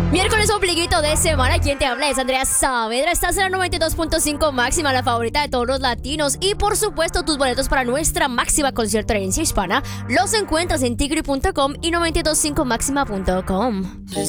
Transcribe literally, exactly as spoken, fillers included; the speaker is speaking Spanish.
Miércoles ombliguito de semana, quien te habla es Andrea Saavedra. Estás en la noventa y dos punto cinco Máxima, la favorita de todos los latinos. Y por supuesto, tus boletos para nuestra máxima concierto de herencia hispana los encuentras en tigri punto com y noventa y dos punto cinco máxima punto com.